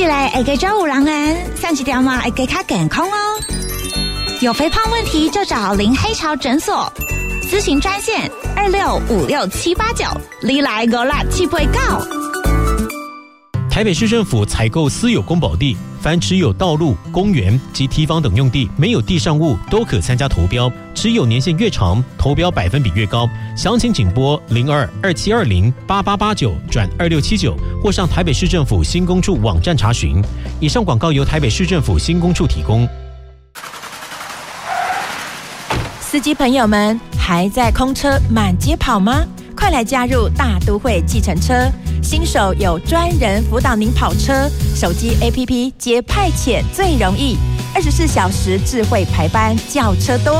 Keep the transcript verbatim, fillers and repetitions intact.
来会给周五人人，上一条嘛会给较健康哦。有肥胖问题就找林黑潮诊所，咨询专线二六五六七八九，你来我啦七八九。 台北市政府采购私有公保地，凡持有道路、公园及堤防等用地，没有地上物都可参加投标，持有年限越长，投标百分比越高。详情请拨零二二七二零八八八九转二六七九，或上台北市政府新工处网站查询。以上广告由台北市政府新工处提供。 司机朋友们，还在空车满街跑吗？快来加入大都会计程车，新手有专人辅导您跑车，手机 A P P 接派遣最容易，二十四小时智慧排班，轿车多。